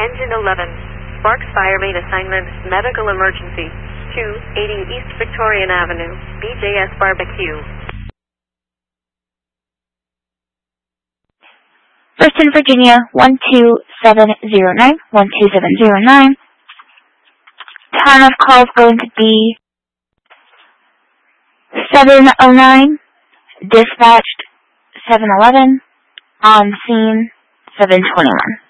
Engine 11. Sparks Fire Main Assignment, Medical Emergency. 280 East Victorian Avenue, BJS Barbecue. First in Virginia, 12709, 12709. Time of call is going to be 7:09. Dispatched 7:11. On scene 7:21.